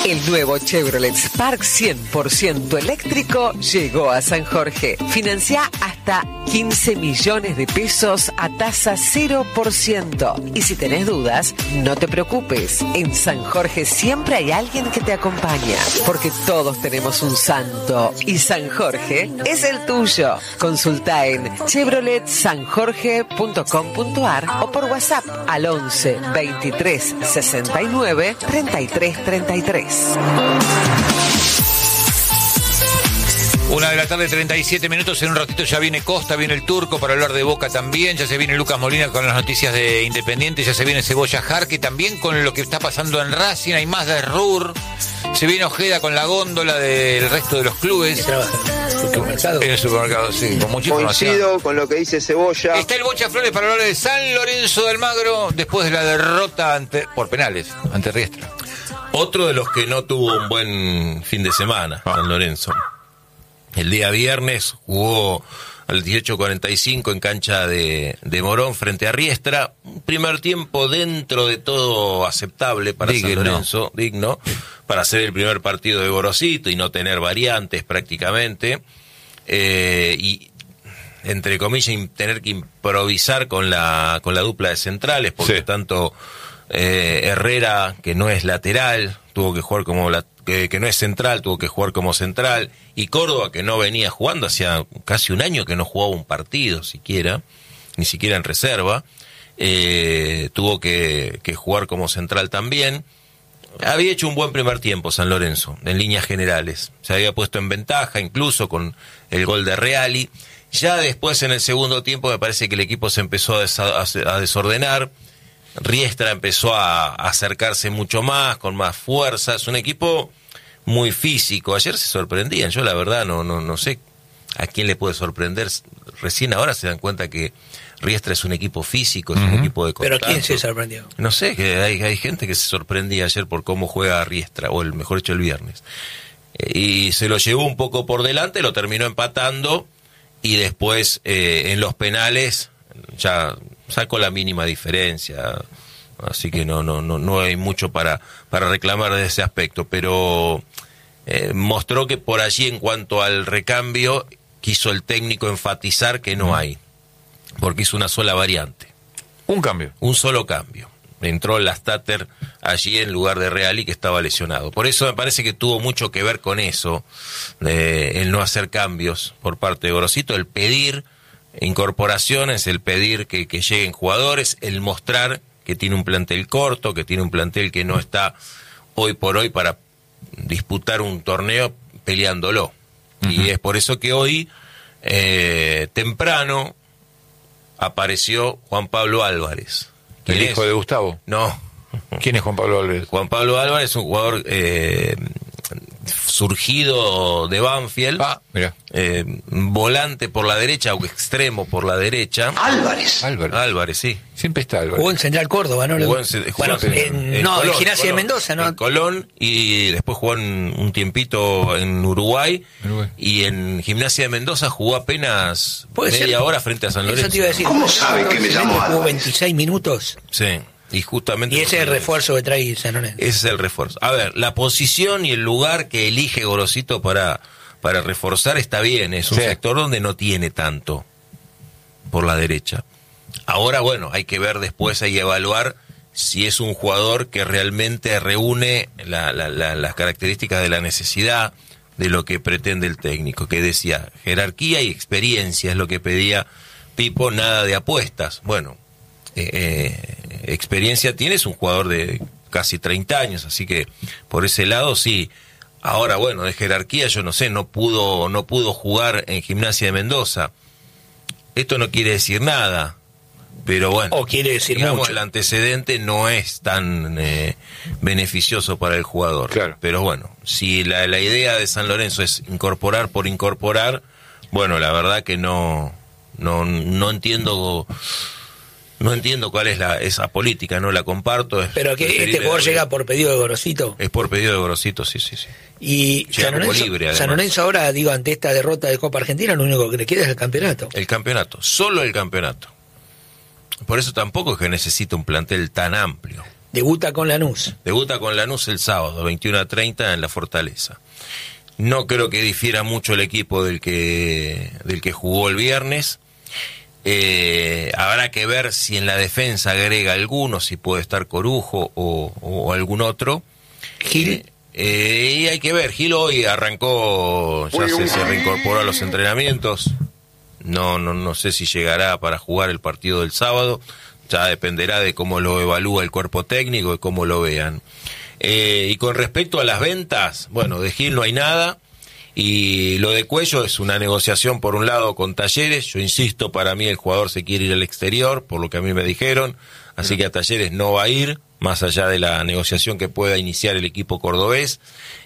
El nuevo Chevrolet Spark 100% eléctrico llegó a San Jorge. Financia hasta 15 millones de pesos a tasa 0%. Y si tenés dudas, no te preocupes. En San Jorge siempre hay alguien que te acompaña. Porque todos tenemos un santo. Y San Jorge es el tuyo. Consulta en chevroletsanjorge.com.ar o por WhatsApp al 11 23 69 33 33. 1:37 p.m. En un ratito ya viene Costa, viene el Turco para hablar de Boca también. Ya se viene Lucas Molina con las noticias de Independiente. Ya se viene Cebolla Jarque también con lo que está pasando en Racing. Hay más de Ruhr. Se viene Ojeda con la góndola del resto de los clubes. En el supermercado, sí, con mucha información. Coincido con lo que dice Cebolla. Está el Bocha Flores para hablar de San Lorenzo de Almagro después de la derrota por penales ante Riestra. Otro de los que no tuvo un buen fin de semana, San Lorenzo. El día viernes jugó al 18:45 en cancha de Morón frente a Riestra. Un primer tiempo dentro de todo aceptable para San Lorenzo, digno, para ser el primer partido de Gorosito y no tener variantes prácticamente. Y entre comillas tener que improvisar con la dupla de centrales, porque tanto Herrera, que no es lateral, tuvo que jugar como que no es central, tuvo que jugar como central, y Córdoba, que no venía jugando, hacía casi un año que no jugaba un partido ni siquiera en reserva, tuvo que jugar como central también. Había hecho un buen primer tiempo San Lorenzo, en líneas generales. Se había puesto en ventaja, incluso con el gol de Reali. Ya después, en el segundo tiempo, me parece que el equipo se empezó a desordenar. Riestra empezó a acercarse mucho más, con más fuerza. Es un equipo muy físico. Ayer se sorprendían. Yo, la verdad, no sé a quién le puede sorprender. Recién ahora se dan cuenta que Riestra es un equipo físico, es un equipo de contacto. ¿Pero quién se sorprendió? No sé, que hay gente que se sorprendía ayer por cómo juega Riestra, o mejor dicho, el viernes. Y se lo llevó un poco por delante, lo terminó empatando, y después en los penales ya sacó la mínima diferencia. Así que no hay mucho para reclamar de ese aspecto, pero mostró que por allí, en cuanto al recambio, quiso el técnico enfatizar que no hay, porque hizo una sola variante. Un solo cambio. Entró Lastater allí en lugar de Reali, que estaba lesionado. Por eso me parece que tuvo mucho que ver con eso, el no hacer cambios por parte de Gorosito, el pedir incorporaciones, el pedir que lleguen jugadores, el mostrar que tiene un plantel corto, que tiene un plantel que no está hoy por hoy para disputar un torneo peleándolo. Y es por eso que hoy, temprano, apareció Juan Pablo Álvarez. ¿El hijo de Gustavo? No. ¿Quién es Juan Pablo Álvarez? Juan Pablo Álvarez es un jugador surgido de Banfield, volante por la derecha o extremo por la derecha. Álvarez, sí. Siempre está Álvarez. Jugó en Central Córdoba, ¿no? En Gimnasia de Mendoza, ¿no? En Colón, y después jugó un tiempito en Uruguay. Y en Gimnasia de Mendoza jugó apenas media hora frente a San Lorenzo. Eso te iba a decir. ¿Cómo sabe que me llamo Álvarez? Jugó 26 minutos. Sí. Y justamente. Y ese es el refuerzo que trae San Lorenzo. Ese es el refuerzo. A ver, la posición y el lugar que elige Gorosito para reforzar está bien. Es un sector donde no tiene tanto por la derecha. Ahora, bueno, hay que ver después, hay que evaluar si es un jugador que realmente reúne las características de la necesidad de lo que pretende el técnico, que decía jerarquía y experiencia es lo que pedía Pipo, nada de apuestas. Bueno, experiencia tiene, es un jugador de casi 30 años, así que por ese lado sí. Ahora, bueno, de jerarquía yo no sé, no pudo jugar en Gimnasia de Mendoza. Esto no quiere decir nada, pero bueno, o quiere decir digamos, mucho. El antecedente no es tan beneficioso para el jugador. Claro. Pero bueno, si la idea de San Lorenzo es incorporar por incorporar, bueno, la verdad que no entiendo. No entiendo cuál es esa política, no la comparto. Pero que este jugador llega por pedido de Gorosito. Es por pedido de Gorosito, sí. Y San Lorenzo ahora, ante esta derrota de Copa Argentina, lo único que le queda es el campeonato. El campeonato, solo el campeonato. Por eso tampoco es que necesita un plantel tan amplio. Debuta con Lanús. Debuta con Lanús el sábado, 21:30 en la Fortaleza. No creo que difiera mucho el equipo del que jugó el viernes. Habrá que ver si en la defensa agrega alguno, si puede estar Corujo o algún otro. Gil. Y hay que ver, Gil hoy arrancó, ya se reincorporó a los entrenamientos. No sé si llegará para jugar el partido del sábado. Ya dependerá de cómo lo evalúa el cuerpo técnico y cómo lo vean. Y con respecto a las ventas, bueno, de Gil no hay nada. Y lo de Cuello es una negociación por un lado con Talleres. Yo insisto, para mí el jugador se quiere ir al exterior, por lo que a mí me dijeron. Así que a Talleres no va a ir, más allá de la negociación que pueda iniciar el equipo cordobés.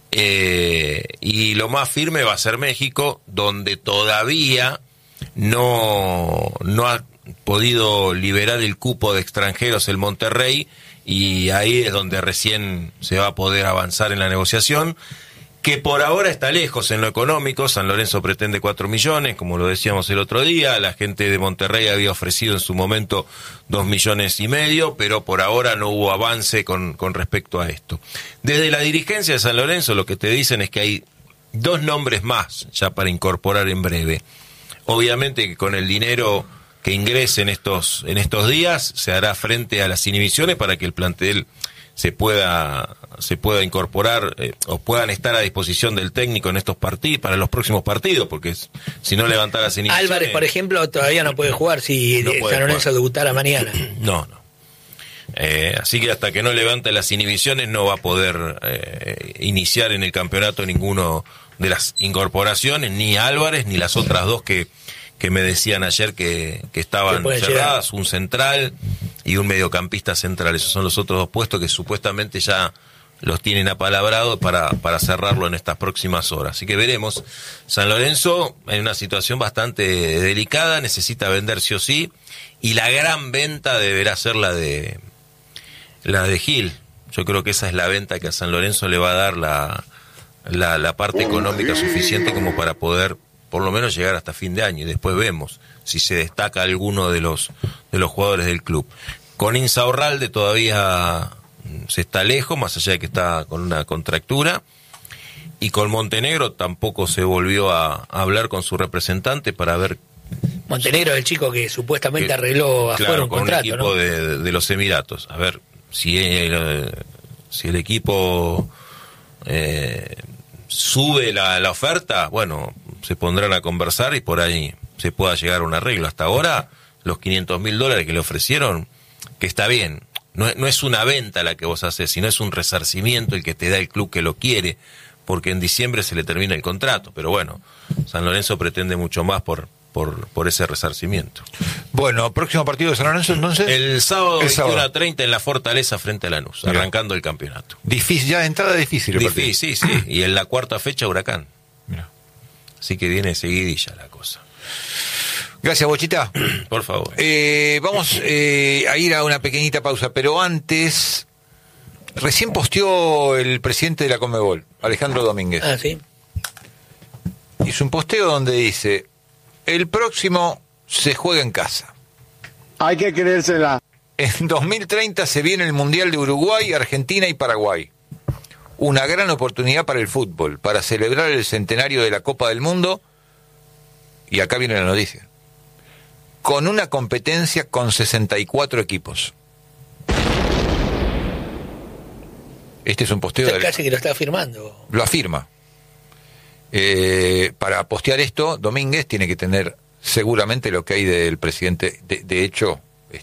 Y lo más firme va a ser México, donde todavía no ha podido liberar el cupo de extranjeros el Monterrey, y ahí es donde recién se va a poder avanzar en la negociación, que por ahora está lejos en lo económico. San Lorenzo pretende 4 millones, como lo decíamos el otro día. La gente de Monterrey había ofrecido en su momento 2,5 millones, pero por ahora no hubo avance con respecto a esto. Desde la dirigencia de San Lorenzo lo que te dicen es que hay 2 nombres más ya para incorporar en breve. Obviamente que con el dinero que ingrese en estos días se hará frente a las inhibiciones para que el plantel se pueda incorporar o puedan estar a disposición del técnico en estos partidos, para los próximos partidos, porque si no levanta las inhibiciones... Álvarez, por ejemplo, todavía no puede jugar si San Lorenzo debutara mañana. No. Así que hasta que no levante las inhibiciones no va a poder iniciar en el campeonato ninguno de las incorporaciones, ni Álvarez ni las otras 2 que me decían ayer que estaban cerradas, un central y un mediocampista central. Esos son los otros 2 puestos que supuestamente ya los tienen apalabrados para cerrarlo en estas próximas horas. Así que veremos. San Lorenzo en una situación bastante delicada, necesita vender sí o sí, y la gran venta deberá ser la de Gil. Yo creo que esa es la venta que a San Lorenzo le va a dar la parte económica suficiente como para poder por lo menos llegar hasta fin de año, y después vemos si se destaca alguno de los jugadores del club. Con Insaurralde todavía se está lejos, más allá de que está con una contractura, y con Montenegro tampoco se volvió a hablar con su representante para ver... Montenegro es el chico que supuestamente arregló afuera un contrato, un equipo, ¿no? de los Emiratos. A ver si el equipo sube la oferta, bueno, se pondrán a conversar y por ahí se pueda llegar a un arreglo. Hasta ahora, los $500,000 que le ofrecieron, que está bien, no es una venta la que vos haces, sino es un resarcimiento el que te da el club que lo quiere, porque en diciembre se le termina el contrato. Pero bueno, San Lorenzo pretende mucho más por ese resarcimiento. Bueno, próximo partido de San Lorenzo entonces. El sábado 21:30 en la Fortaleza frente a Lanús, arrancando el campeonato. Difícil, ya de entrada difícil. Sí. Y en la cuarta fecha Huracán. Mira. Así que viene seguidilla la cosa. Gracias, Bochita. Por favor. Vamos a ir a una pequeñita pausa, pero antes, recién posteó el presidente de la Conmebol, Alejandro Domínguez. Ah, sí. Hizo un posteo donde dice: el próximo se juega en casa. Hay que creérsela. En 2030 se viene el Mundial de Uruguay, Argentina y Paraguay. Una gran oportunidad para el fútbol, para celebrar el centenario de la Copa del Mundo. Y acá viene la noticia: con una competencia con 64 equipos. Este es un posteo... Casi que lo está afirmando. Lo afirma. Para postear esto, Domínguez tiene que tener seguramente lo que hay del presidente. De hecho,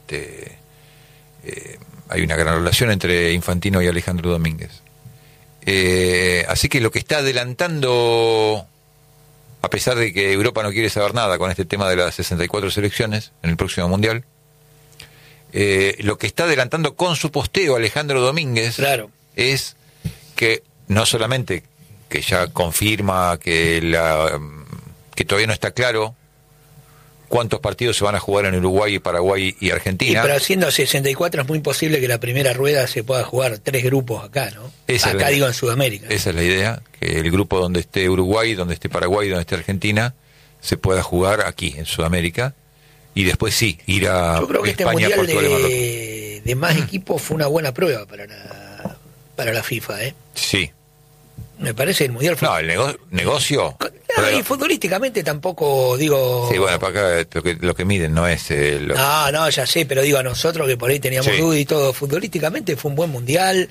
hay una gran relación entre Infantino y Alejandro Domínguez. Así que lo que está adelantando, a pesar de que Europa no quiere saber nada con este tema de las 64 selecciones en el próximo Mundial, lo que está adelantando con su posteo Alejandro Domínguez, claro, es que no solamente que ya confirma que todavía no está claro cuántos partidos se van a jugar en Uruguay, Paraguay y Argentina. Pero siendo 64 es muy posible que la primera rueda se pueda jugar 3 grupos acá, ¿no? Acá digo en Sudamérica. Esa es la idea, que el grupo donde esté Uruguay, donde esté Paraguay, donde esté Argentina, se pueda jugar aquí, en Sudamérica, y después sí, ir a Yo creo que España, este Portugal y mundial Marruecos. de más equipos fue una buena prueba para la FIFA, Sí. Me parece el Mundial fue... No, el negocio... y futbolísticamente tampoco, digo... Sí, bueno, para acá lo que miden no es... No, ya sé, pero digo a nosotros que por ahí teníamos dudas y todo, futbolísticamente fue un buen Mundial.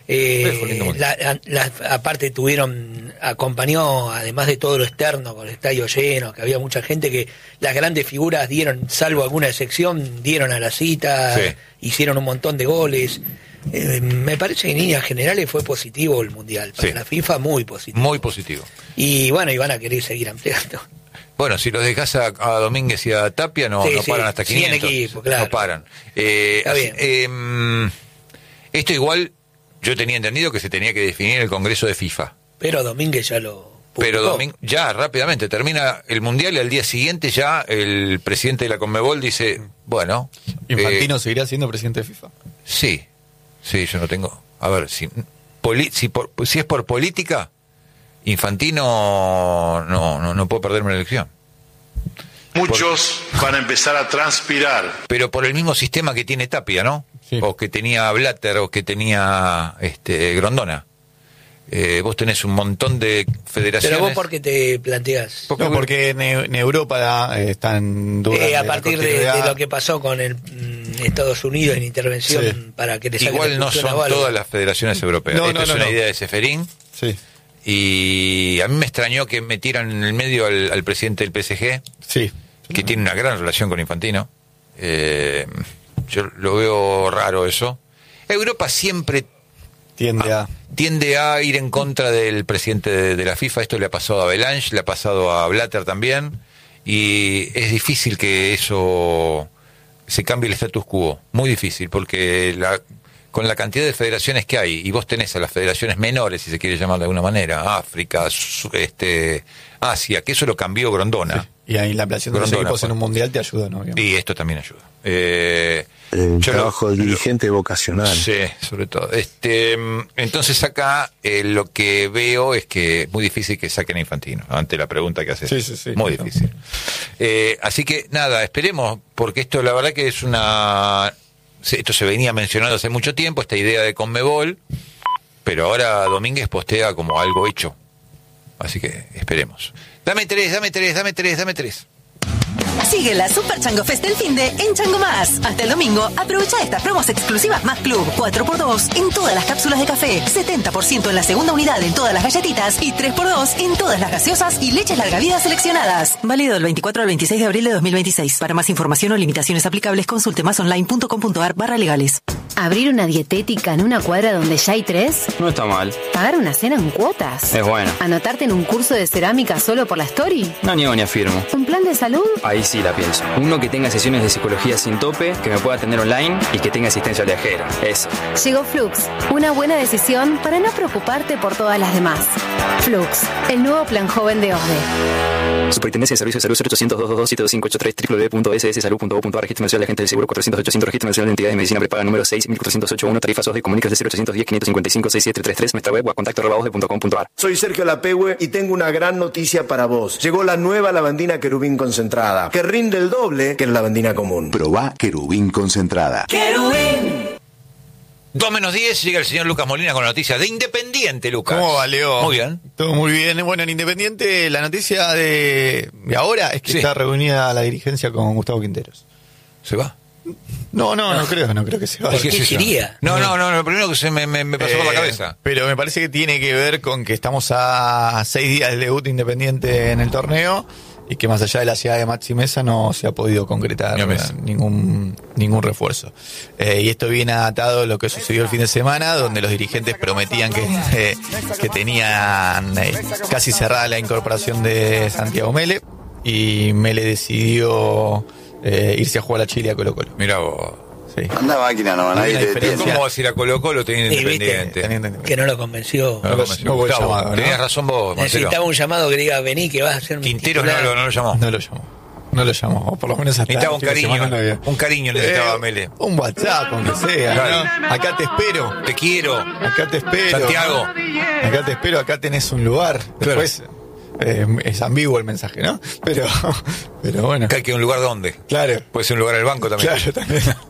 Aparte acompañó, además de todo lo externo, con el estadio lleno, que había mucha gente, que las grandes figuras dieron, salvo alguna excepción, dieron a la cita, hicieron un montón de goles. Me parece que en líneas generales fue positivo el Mundial. Para la FIFA, muy positivo. Muy positivo. Y bueno, y van a querer seguir ampliando. Bueno, si los dejas a Domínguez y a Tapia, no paran hasta 500. Equipo, claro. No paran. Está bien. Esto igual, yo tenía entendido que se tenía que definir en el Congreso de FIFA. Pero Domínguez ya lo publicó. Pero ya rápidamente termina el Mundial y al día siguiente ya el presidente de la Conmebol dice, bueno... ¿Infantino seguirá siendo presidente de FIFA? Sí, yo no tengo... A ver, si es por política, Infantino no puede perderme la elección. Muchos van a empezar a transpirar. Pero por el mismo sistema que tiene Tapia, ¿no? Sí. O que tenía Blatter, o que tenía Grondona. Vos tenés un montón de federaciones. Pero vos, ¿por qué te planteás? Porque en Europa están dudas. A partir de lo que pasó con Estados Unidos en intervención para que le saquen igual no son todas las federaciones europeas. Esto es una idea de Ceferín. Sí. Y a mí me extrañó que metieran en el medio al presidente del PSG. Sí. Que tiene una gran relación con Infantino. Yo lo veo raro eso. Europa siempre tiende a ir en contra del presidente de la FIFA. Esto le ha pasado a Belange, le ha pasado a Blatter también, y es difícil que eso se cambie el status quo, muy difícil, porque con la cantidad de federaciones que hay, y vos tenés a las federaciones menores, si se quiere llamar de alguna manera, África, Asia, que eso lo cambió Grondona. Sí. Y ahí la ampliación de los equipos en un mundial te ayuda, ¿no? Y esto también ayuda. El trabajo del dirigente vocacional. Sí, sobre todo. Entonces acá lo que veo es que es muy difícil que saquen a Infantino, ante la pregunta que haces. Sí. Muy difícil. Así que nada, esperemos, porque esto la verdad que es esto se venía mencionando hace mucho tiempo, esta idea de Conmebol, pero ahora Domínguez postea como algo hecho. Así que esperemos. Dame tres. Sigue la Super Chango Fest del finde en Chango Más. Hasta el domingo, aprovecha estas promos exclusivas Más Club, 4x2 en todas las cápsulas de café, 70% en la segunda unidad en todas las galletitas y 3x2 en todas las gaseosas y leches larga vida seleccionadas. Válido del 24 al 26 de abril de 2026. Para más información o limitaciones aplicables, consulte másonline.com.ar/legales. ¿Abrir una dietética en una cuadra donde ya hay 3? No está mal. ¿Pagar una cena en cuotas? Es bueno. ¿Anotarte en un curso de cerámica solo por la story? No niego ni afirmo. ¿Un plan de salud? Ahí sí la pienso. Uno que tenga sesiones de psicología sin tope, que me pueda atender online y que tenga asistencia al viajero. Eso. Llegó Flux, una buena decisión para no preocuparte por todas las demás. Flux, el nuevo plan joven de OSDE. Superintendencia de Servicios de Salud 0800-222-7583 www.sssalud.gov.ar. Registro Nacional de Agentes del Seguro 400-800. Registro Nacional de Entidades de Medicina Prepaga número 6.408.1. Tarifas OSDE. Comunícase 0810-555-6733. Nuestra web o a contacto@osde.com.ar. Soy Sergio Lapehue y tengo una gran noticia para vos. Llegó la nueva lavandina Querubín concentrada, que rinde el doble que la lavandina común. Probá Querubín concentrada. ¡Querubín! 2:10, llega el señor Lucas Molina con la noticia de Independiente, Lucas. ¿Cómo va, Leo? Muy bien. Todo muy bien. Bueno, en Independiente, la noticia de ahora es que está reunida la dirigencia con Gustavo Quinteros. ¿Se va? No creo que se vaya. ¿Qué sería? No, lo primero que se me pasó por la cabeza. Pero me parece que tiene que ver con que estamos a 6 días del debut de Independiente en el torneo y que más allá de la ciudad de Maxi Mesa no se ha podido concretar ningún refuerzo. Y esto viene atado a lo que sucedió el fin de semana, donde los dirigentes prometían que tenían casi cerrada la incorporación de Santiago Mele, y Mele decidió irse a jugar a Chile a Colo Colo. Mirá vos. Sí. Anda máquina, no, nadie te entiende. ¿Cómo vas a ir a Colo Colo teniendo Independiente? Que no lo convenció. Gustavo, tenías razón vos, Marcelo. Necesitaba un llamado que diga, vení, que vas a hacer un Quinteros no lo llamó. No lo llamó, o por lo menos hasta necesitaba un cariño necesitaba Mele. Un WhatsApp, aunque sea. ¿No? Acá te espero. Te quiero. Acá te espero. Santiago. Acá te espero, acá tenés un lugar. Después es ambiguo el mensaje, ¿no? Pero bueno. ¿Acá hay que un lugar dónde? Claro. Puede ser un lugar del banco también. Claro, también.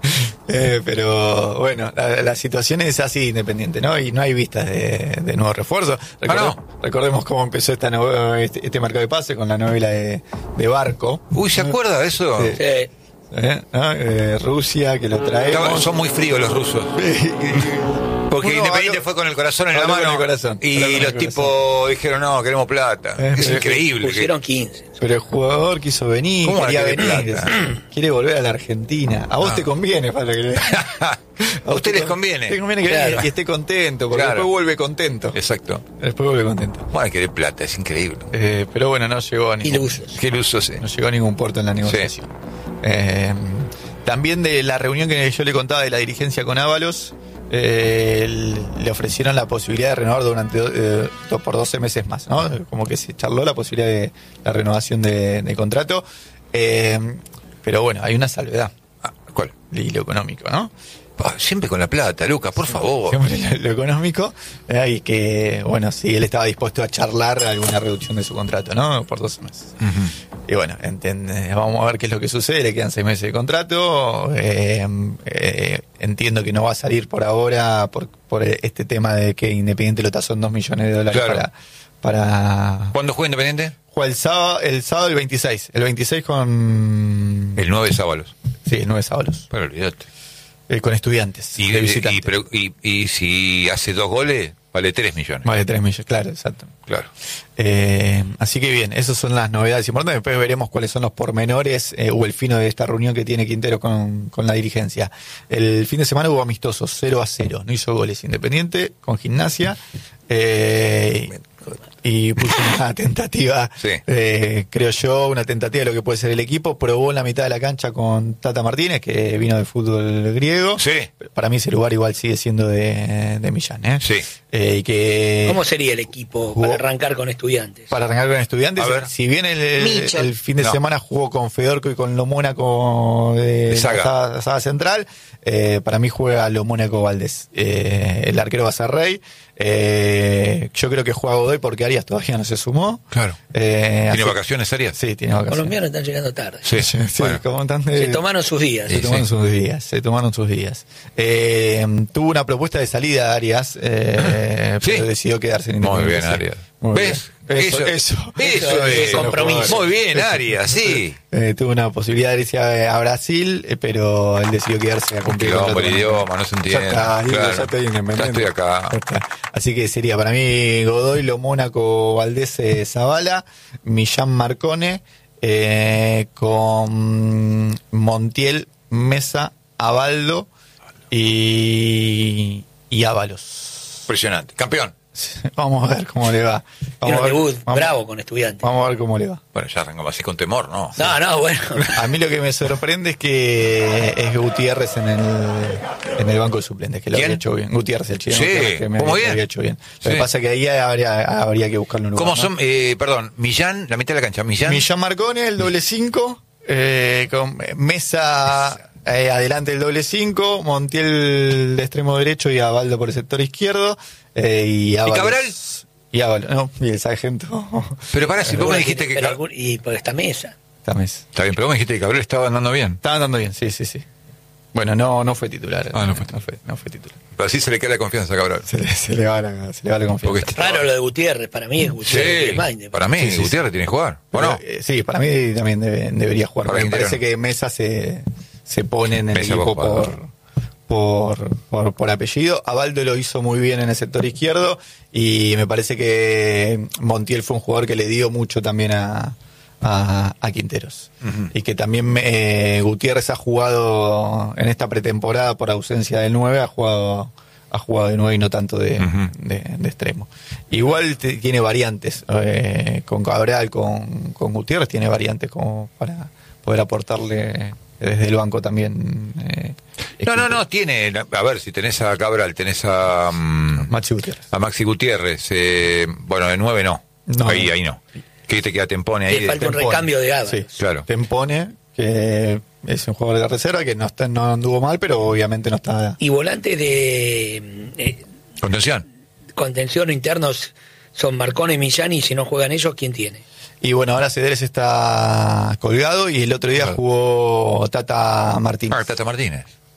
Pero bueno, la situación es así Independiente, ¿no? Y no hay vistas de nuevos refuerzos. Recordemos cómo empezó este mercado de pase con la novela de Barco. Uy, ¿se acuerda de eso? Sí. ¿No? Rusia, que lo traemos. Son muy fríos los rusos. Porque Independiente fue con el corazón en la mano y los tipos dijeron, no, queremos plata. Es increíble. Pusieron 15. Pero el jugador quiso venir, quería venir. Quiere volver a la Argentina. A vos te conviene, para que a usted les conviene. Te conviene que venga y esté contento, porque después vuelve contento. Exacto. Después vuelve contento. Bueno, querer plata, es increíble. Pero bueno, no llegó a ningún... Qué iluso, sí. No llegó a ningún puerto en la negociación. También de la reunión que yo le contaba de la dirigencia con Ábalos, le ofrecieron la posibilidad de renovar durante por 12 meses más, ¿no? Como que se charló la posibilidad de la renovación de contrato, pero bueno, hay una salvedad. ¿Cuál? Y lo económico, ¿no? Siempre con la plata, Lucas, por favor. Siempre lo económico, y que, bueno, sí, él estaba dispuesto a charlar alguna reducción de su contrato, ¿no? Por 12 meses. Y bueno, vamos a ver qué es lo que sucede, le quedan 6 meses de contrato, entiendo que no va a salir por ahora por este tema de que Independiente lo tasó en $2 millones para... ¿Cuándo juega Independiente? Juega el sábado el 26 con... El 9 de Ábalos. Sí, el 9 de Ábalos. Pero olvídate. Con Estudiantes. Y si hace 2 goles, vale 3 millones. Vale 3 millones, claro, exacto. Claro. Así que bien, esas son las novedades importantes. Después veremos cuáles son los pormenores o el fino de esta reunión que tiene Quintero con la dirigencia. El fin de semana hubo amistosos, 0-0. No hizo goles Independiente con Gimnasia. Y puso una tentativa, creo yo, una tentativa de lo que puede ser el equipo. Probó en la mitad de la cancha con Tata Martínez, que vino del fútbol griego. Sí. Para mí ese lugar igual sigue siendo de Millán, Sí. Y que ¿cómo sería el equipo para arrancar con Estudiantes? Para arrancar con Estudiantes, si bien el fin de semana jugó con Fedorco y con Lo Mónaco de la saga central, para mí juega Lo Mónaco Valdés. El arquero va a ser Rey. Yo creo que juega Godoy porque Arias todavía no se sumó. Claro. ¿Tiene vacaciones Arias? Sí, tiene vacaciones. Los colombianos están llegando tarde. Sí, bueno. Se tomaron sus días. Se tomaron sus días. Tuvo una propuesta de salida Arias, pero decidió quedarse en Independiente. Muy bien, Arias. ¿Ves? Eso es compromiso. Muy bien, Arias, sí. Tuvo una posibilidad de irse a Brasil, pero él decidió quedarse a cumplir con el idioma, no se entiende. Ya estoy acá. Así que sería para mí Godoy, Lo Mónaco, Valdés, Zavala, Millán, Marcone, con Montiel, Mesa, Abaldo y Ábalos. Impresionante. Campeón. Vamos a ver cómo le va. Bravo con Estudiantes. Vamos a ver cómo le va. Bueno, ya arrancamos así con temor, ¿no? No, bueno. A mí lo que me sorprende es que es Gutiérrez en el banco de suplentes, que lo había hecho bien. Gutiérrez, el chileno, que me había hecho bien. Lo que pasa es que ahí habría que buscarle un lugar. ¿Cómo son? Perdón, Millán, la mitad de la cancha. Millán Marcone, el doble 5, con Mesa... adelante el doble 5, Montiel de extremo derecho y Abaldo por el sector izquierdo. ¿Y Cabral? Y Ábalos, no, y el sargento. Pero para, si vos me dijiste que... Y por esta mesa. Está bien, pero vos me dijiste que Cabral estaba andando bien. Estaba andando bien, sí. Bueno, no fue titular. No fue titular. Pero así se le queda la confianza a Cabral. Se le va la confianza. Claro lo de Gutiérrez, para mí es Gutiérrez. Para mí Gutiérrez tiene que jugar, ¿o no? Sí, para mí también debería jugar. Me parece que Mesa se pone en el equipo por apellido. Abaldo lo hizo muy bien en el sector izquierdo y me parece que Montiel fue un jugador que le dio mucho también a Quinteros. Y que también Gutiérrez ha jugado en esta pretemporada por ausencia del 9, ha jugado de 9 y no tanto de extremo. Igual tiene variantes con Cabral, con Gutiérrez tiene variantes como para poder aportarle desde el banco también. No, tiene. A ver, si tenés a Cabral, tenés a Maxi Gutiérrez. Bueno, de 9 no. Ahí no. ¿Qué te queda Tempone ahí? Le falta un recambio de Ábalos. Sí, claro. Tempone, que es un jugador de reserva que no anduvo mal, pero obviamente no está. Y volantes de contención internos son Marcone y Millán, y si no juegan ellos, ¿quién tiene? Y bueno, ahora Cedrés está colgado y el otro día jugó Tata Martínez. Tata Martínez.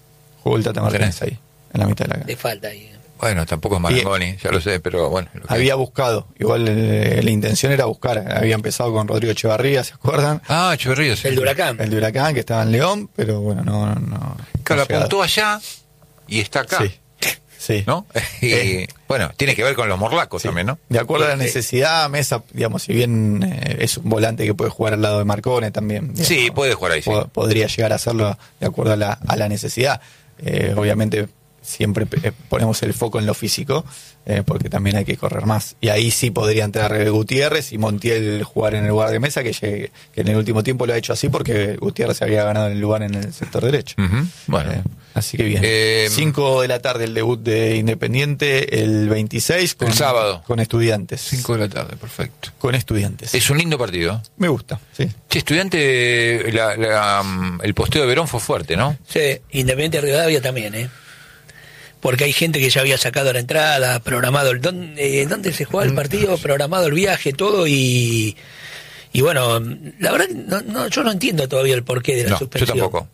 jugó el Tata Martínez ahí, en la mitad de la cancha. Le falta ahí. Bueno, tampoco es Marangoni, ya lo sé, pero bueno. Había buscado, igual la intención era buscar. Había empezado con Rodrigo Echevarría, ¿se acuerdan? Ah, Echevarría, sí. El de Huracán. El de Huracán, que estaba en León, pero bueno, no. Claro, apuntó allá y está acá. Sí. ¿No? Y bueno, tiene que ver con los morlacos también, ¿no? De acuerdo a la necesidad, Mesa, digamos, si bien es un volante que puede jugar al lado de Marcone también. Digamos, sí, puede jugar ahí, sí. Podría llegar a hacerlo de acuerdo a la necesidad. Obviamente siempre ponemos el foco en lo físico, porque también hay que correr más. Y ahí sí podría entrar Gutiérrez y Montiel jugar en el lugar de Mesa, que en el último tiempo lo ha hecho así porque Gutiérrez había ganado el lugar en el sector derecho. Bueno. Así que bien. 5 de la tarde el debut de Independiente, el 26, el sábado. Con Estudiantes. 5 de la tarde, perfecto. Con Estudiantes. Es un lindo partido. Me gusta, sí. Che, Estudiante, el posteo de Verón fue fuerte, ¿no? Sí, Independiente Rivadavia también, porque hay gente que ya había sacado la entrada, programado ¿dónde se juega el partido? Programado el viaje, todo, y bueno, la verdad yo no entiendo todavía el porqué de la suspensión. Yo tampoco.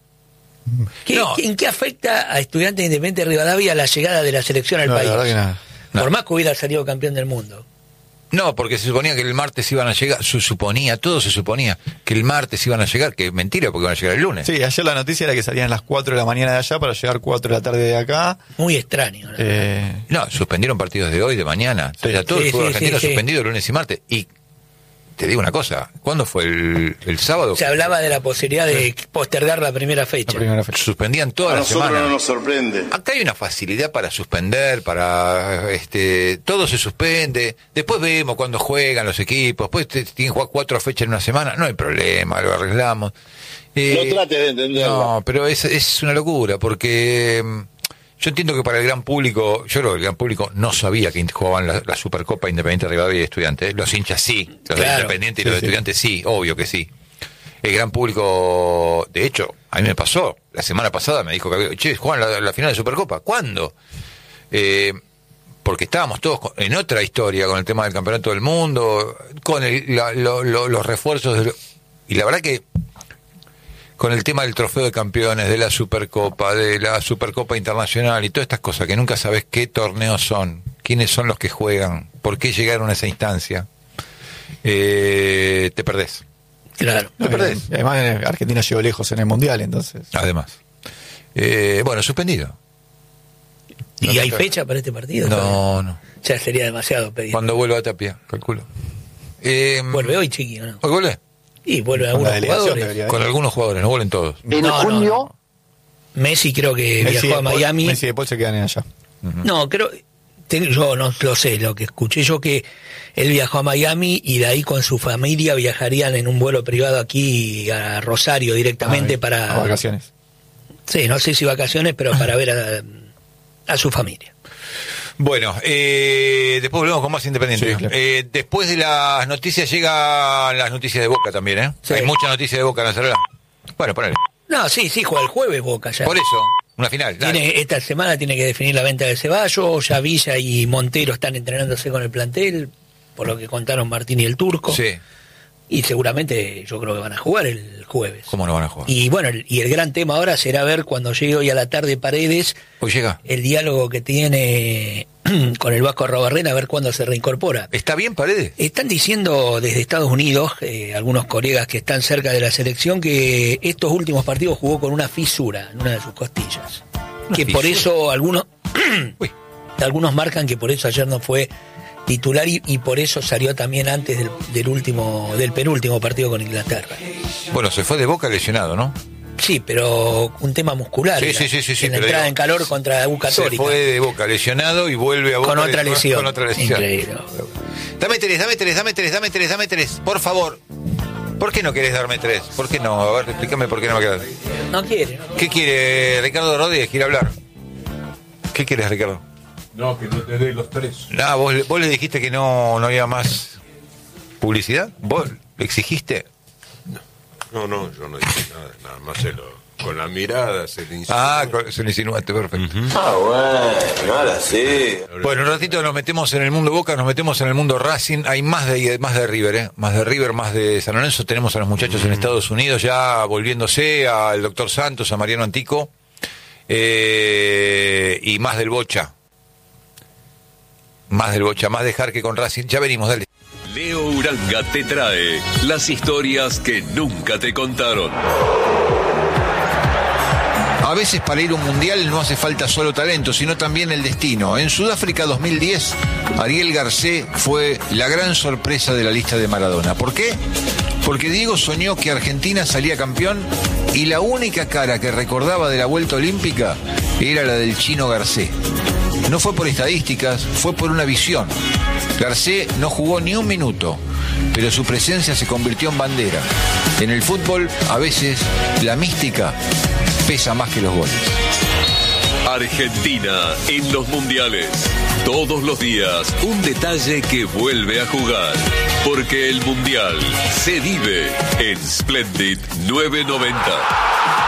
¿En qué afecta a Estudiantes Independiente Rivadavia la llegada de la selección al país? La verdad que nada. Por más que hubiera salido campeón del mundo. No, porque se suponía que el martes iban a llegar, todo se suponía que el martes iban a llegar, que mentira, porque iban a llegar el lunes. Sí, ayer la noticia era que salían a las 4 de la mañana de allá para llegar 4 de la tarde de acá. Muy extraño. No, suspendieron partidos de hoy, de mañana. Sí. Todo el fútbol argentino suspendido lunes y martes. Y te digo una cosa, ¿cuándo fue el sábado? Se hablaba de la posibilidad de postergar la primera fecha. Suspendían toda la semana. A nosotros no nos sorprende. Acá hay una facilidad para suspender, todo se suspende. Después vemos cuando juegan los equipos. Después tienen que jugar 4 fechas en una semana. No hay problema, lo arreglamos. No trates de entenderlo. No, pero es una locura, porque yo entiendo que para el gran público, yo creo que el gran público no sabía que jugaban la Supercopa Independiente Rivadavia y Estudiantes. Los hinchas sí, los de Independiente y los de Estudiantes sí, obvio que sí. El gran público, de hecho, a mí me pasó, la semana pasada me dijo que juegan la final de Supercopa. ¿Cuándo? Porque estábamos todos en otra historia con el tema del campeonato del mundo, con los refuerzos, y la verdad que con el tema del trofeo de campeones, de la Supercopa Internacional y todas estas cosas, que nunca sabes qué torneos son, quiénes son los que juegan, por qué llegaron a esa instancia, te perdés. Claro. Te perdés. Además, Argentina llegó lejos en el Mundial, entonces. Además. Bueno, suspendido. ¿Y hay fecha para este partido? No. Ya sería demasiado pedir. Cuando vuelva a Tapia, calculo. ¿Vuelve hoy, Chiqui, o no? ¿Hoy vuelve? Y vuelven algunos jugadores. Con algunos jugadores, no vuelven todos. ¿En junio? Messi creo que viajó a Miami. Messi y después se quedan allá. No, yo no lo sé, lo que escuché yo que él viajó a Miami y de ahí con su familia viajarían en un vuelo privado aquí a Rosario directamente para... A vacaciones. Sí, no sé si vacaciones, pero para ver a su familia. Bueno, después volvemos con más Independiente. Sí, claro. Después de las noticias llegan las noticias de Boca también, ¿eh? Sí. Hay muchas noticias de Boca en la Nacional. Bueno, ponele. No, sí, juega el jueves Boca ya. Por eso, una final. Esta semana tiene que definir la venta de Ceballos, ya Villa y Montero están entrenándose con el plantel, por lo que contaron Martín y el Turco. Sí. Y seguramente yo creo que van a jugar el jueves. ¿Cómo no van a jugar? Y bueno, y el gran tema ahora será ver cuando llegue hoy a la tarde Paredes. Hoy llega. El diálogo que tiene con el Vasco Arrobarrena, a ver cuándo se reincorpora. ¿Está bien Paredes? Están diciendo desde Estados Unidos, algunos colegas que están cerca de la selección, que estos últimos partidos jugó con una fisura en una de sus costillas. Por eso algunos marcan que por eso ayer no fue titular y por eso salió también antes del penúltimo partido con Inglaterra. Bueno, se fue de Boca lesionado, ¿no? Sí, pero un tema muscular. Sí. En la entrada en calor contra U Católica. Se fue de Boca lesionado y vuelve a Boca con otra lesión. Increíble. Dame tres, por favor. ¿Por qué no querés darme 3? ¿Por qué no? A ver, explícame por qué no me quedas. No quiere. ¿Qué quiere Ricardo Rodríguez? ¿Quiere hablar? ¿Qué quieres, Ricardo? No, que no te dé los 3. No, vos le dijiste que no había más publicidad. ¿Vos le exigiste? No, yo no dije nada más con la mirada se le insinuó. Se le insinuaste, perfecto. Bueno, ahora sí. Bueno, un ratito nos metemos en el mundo Boca, nos metemos en el mundo Racing. Hay más de River, ¿eh? Más de River, más de San Lorenzo. Tenemos a los muchachos en Estados Unidos ya volviéndose, al doctor Santos, a Mariano Antico. Y más del Bocha. Más de Jarque con Racing. Ya venimos, dale. Leo Uranga te trae las historias que nunca te contaron. A veces para ir a un mundial no hace falta solo talento, sino también el destino. En Sudáfrica 2010, Ariel Garcés fue la gran sorpresa de la lista de Maradona. ¿Por qué? Porque Diego soñó que Argentina salía campeón y la única cara que recordaba de la vuelta olímpica era la del Chino Garcés. No fue por estadísticas, fue por una visión. Garcés no jugó ni un minuto, pero su presencia se convirtió en bandera. En el fútbol, a veces, la mística pesa más que los goles. Argentina en los mundiales. Todos los días, un detalle que vuelve a jugar. Porque el mundial se vive en Splendid 990.